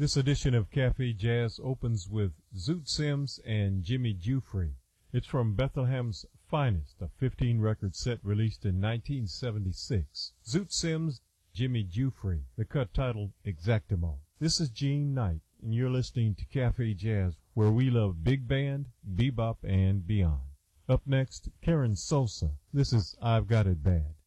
This edition of Cafe Jazz opens with Zoot Sims and Jimmy Giuffre. It's from Bethlehem's Finest, a 15-record set released in 1976. Zoot Sims, Jimmy Giuffre, the cut titled Exactamo. This is Gene Knight, and you're listening to Cafe Jazz, where we love big band, bebop, and beyond. Up next, Karen Sosa. This is I've Got It Bad.